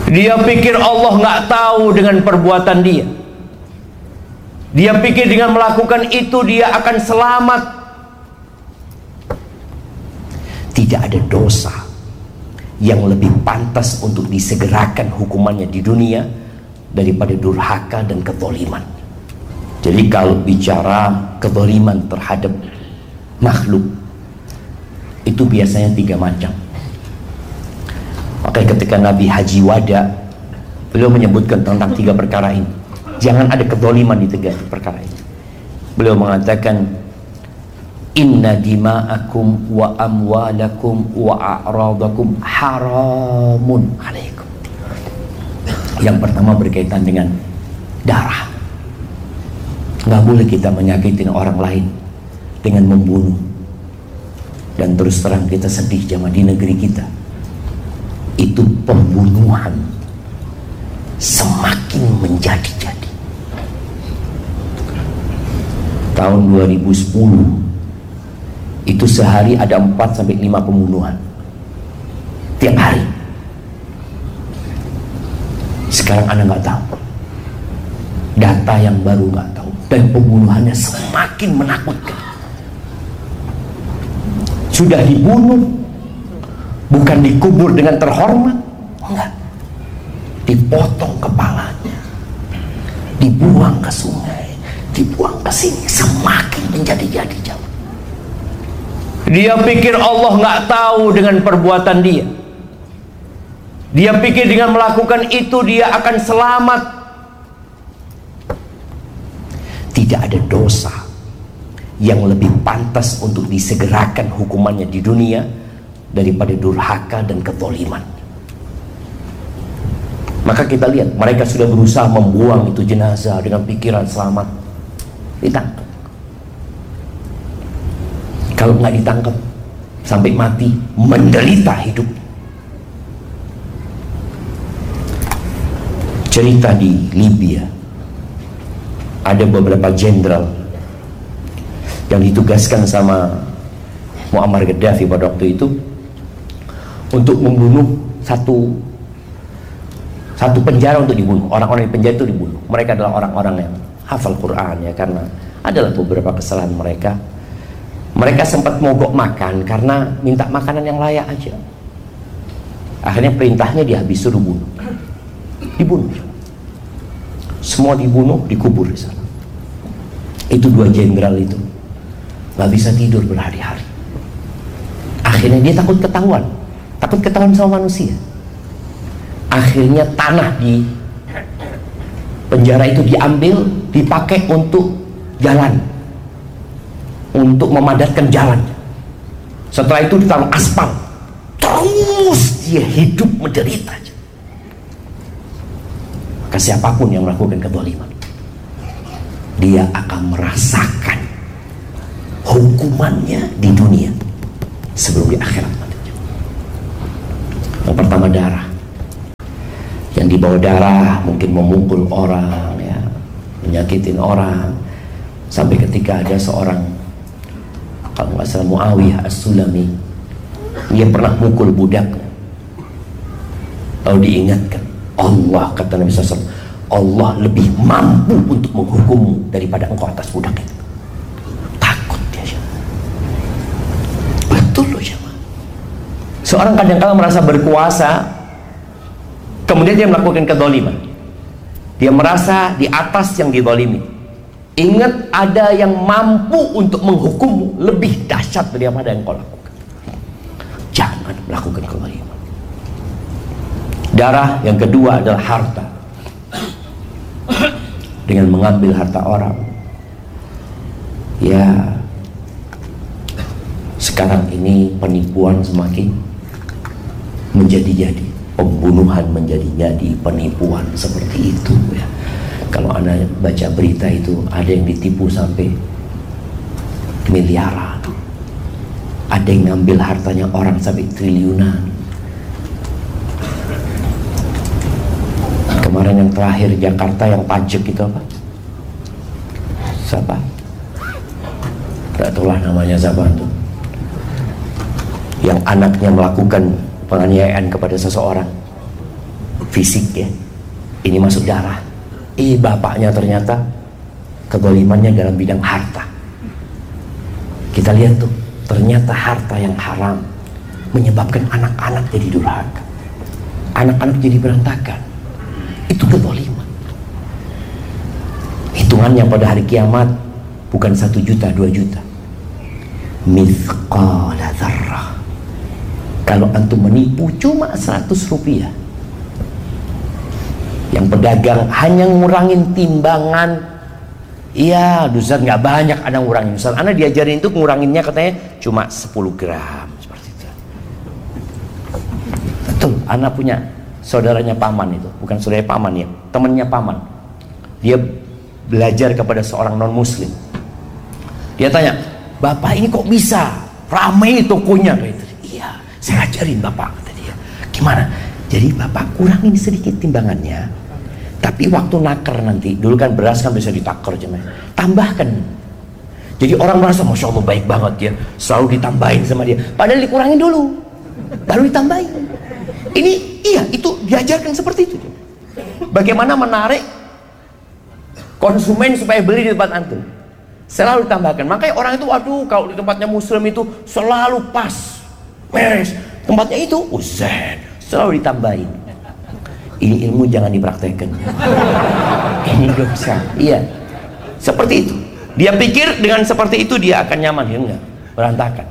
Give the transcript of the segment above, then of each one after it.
Dia pikir Allah nggak tahu dengan perbuatan dia. Dia pikir dengan melakukan itu dia akan selamat. Tidak ada dosa yang lebih pantas untuk disegerakan hukumannya di dunia daripada durhaka dan kezaliman. Jadi kalau bicara kezaliman terhadap makhluk, itu biasanya 3 macam. Makanya ketika Nabi Haji Wada, beliau menyebutkan tentang 3 perkara ini. Jangan ada kezaliman di 3 perkara ini. Beliau mengatakan, inna dima'akum wa amwalakum wa a'radakum haramun alaikum. Yang pertama berkaitan dengan darah. Nggak boleh kita menyakitin orang lain dengan membunuh. Dan terus terang kita sedih jamaah di negeri kita, itu pembunuhan semakin menjadi-jadi. Tahun 2010 itu sehari ada 4-5 pembunuhan tiap hari. Sekarang Anda nggak tahu, data yang baru nggak tahu, dan pembunuhannya semakin menakutkan. Sudah dibunuh, bukan dikubur dengan terhormat, enggak, dipotong kepalanya, dibuang ke sungai, dibuang ke sini, semakin menjadi-jadi jauh. Dia pikir Allah nggak tahu dengan perbuatan dia. Dia pikir dengan melakukan itu dia akan selamat. Tidak ada dosa yang lebih pantas untuk disegerakan hukumannya di dunia daripada durhaka dan kezaliman. Maka kita lihat mereka sudah berusaha membuang itu jenazah dengan pikiran selamat, ditangkap. Kalau nggak ditangkap sampai mati, menderita hidup. Cerita di Libya, ada beberapa jenderal yang ditugaskan sama Muammar Gaddafi pada waktu itu untuk membunuh satu penjara untuk dibunuh. Orang-orang di penjara itu dibunuh. Mereka adalah orang-orang yang hafal Quran, ya, karena adalah beberapa kesalahan mereka. Mereka sempat mogok makan karena minta makanan yang layak aja. Akhirnya perintahnya dihabis, suruh bunuh. Dibunuh. Semua dibunuh, dikubur di sana. Itu 2 jenderal itu nggak bisa tidur berhari-hari. Akhirnya dia takut ketahuan sama manusia. Akhirnya tanah di penjara itu diambil, dipakai untuk jalan, untuk memadatkan jalan. Setelah itu ditaruh aspal, terus dia hidup menderita. Maka siapapun yang melakukan kezaliman, dia akan merasakan hukumannya di dunia sebelum di akhirat. Yang pertama darah. Yang dibawa darah mungkin memukul orang, ya, menyakitin orang, sampai ketika ada seorang, kalau nggak salah Muawiyah As-Sulami, dia pernah mukul budaknya. Lalu diingatkan, Allah, kata Nabi SAW, Allah lebih mampu untuk menghukummu daripada engkau atas budak itu. Takut dia. Betul loh ya. Seorang kadang-kadang merasa berkuasa, kemudian dia melakukan kezaliman. Dia merasa di atas yang dizalimi. Ingat, ada yang mampu untuk menghukummu lebih dahsyat daripada yang kau lakukan. Jangan melakukan kezaliman. Darah. Yang kedua adalah harta. Dengan mengambil harta orang, ya, sekarang ini penipuan semakin menjadi-jadi, pembunuhan menjadi-jadi, penipuan seperti itu, ya. Kalau Anda baca berita itu, ada yang ditipu sampai miliaran, ada yang ngambil hartanya orang sampai triliunan. Kemarin yang terakhir Jakarta yang pajak itu apa? Siapa? Tidak tahu lah namanya siapa itu. Yang anaknya melakukan penganiayaan kepada seseorang, fisik ya, ini masuk darah. Bapaknya ternyata kezalimannya dalam bidang harta. Kita lihat tuh, ternyata harta yang haram menyebabkan anak-anak jadi durhaka, anak-anak jadi berantakan. Itu kezaliman. Hitungannya pada hari kiamat bukan 1 juta, 2 juta, mithqala dzarrah. Kalau antum menipu cuma 100 rupiah, yang pedagang hanya ngurangin timbangan, iya Ustaz nggak banyak, ada ngurangin. Ustaz Anda diajarin itu nguranginnya katanya cuma 10 gram seperti itu. Betul, Anda punya saudaranya paman itu, bukan saudaranya paman ya, temannya paman. Dia belajar kepada seorang non muslim. Dia tanya, "Bapak ini kok bisa ramai tokonya?" Kayak itu. "Iya, saya ajarin Bapak," kata dia. "Gimana?" "Jadi Bapak kurangin sedikit timbangannya, tapi waktu naker nanti, dulu kan beras kan bisa ditaker jemaah, tambahkan. Jadi orang merasa Masya Allah baik banget ya, selalu ditambahin sama dia, padahal dikurangin dulu baru ditambahin." Ini iya, itu diajarkan seperti itu. Bagaimana menarik konsumen supaya beli di tempat antum, selalu ditambahkan. Makanya orang itu, waduh, kalau di tempatnya muslim itu selalu pas, beres. Tempatnya itu uzan, selalu ditambahin. Ini ilmu jangan dipraktekkan. Ini dosa. Iya, seperti itu. Dia pikir dengan seperti itu dia akan nyaman, ya enggak, berantakan.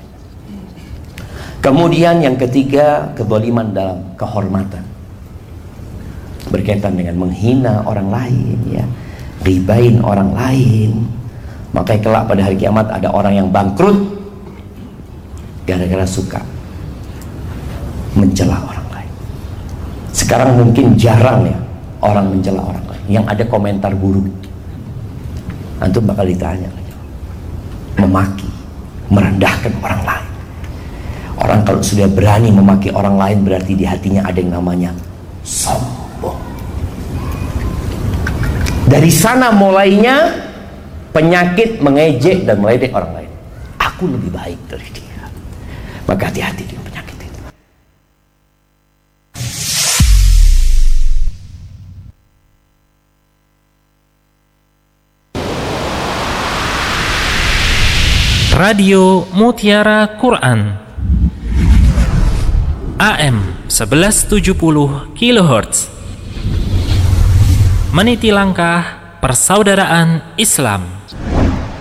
Kemudian yang ketiga, kezaliman dalam kehormatan, berkaitan dengan menghina orang lain, ya, ribain orang lain. Makanya kelak pada hari kiamat ada orang yang bangkrut gara-gara suka mencela orang lain. Sekarang mungkin jarang ya orang mencela orang lain, yang ada komentar buruk. Antum bakal ditanya, memaki, merendahkan orang lain. Orang kalau sudah berani memaki orang lain, berarti di hatinya ada yang namanya sombong. Dari sana mulainya penyakit mengejek dan meledek orang lain. Aku lebih baik dari dia. Maka hati-hati dengan penyakit itu. Radio Mutiara Quran AM 1170 kHz, meniti langkah persaudaraan Islam.